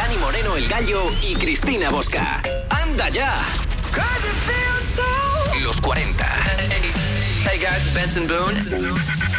Dani Moreno, El Gallo y Cristina Bosca. ¡Anda ya! Los 40. Hey guys, it's Benson Boone.